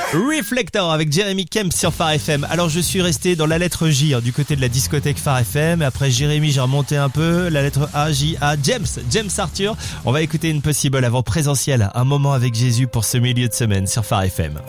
Reflector avec Jérémy Kemp sur Phare FM. Alors je suis resté dans la lettre J du côté de la discothèque Phare FM. Après Jérémy, j'ai remonté un peu. La lettre A, J, A, James Arthur. On va écouter Impossible avant Présentiel. Un moment avec Jésus pour ce milieu de semaine sur Phare FM.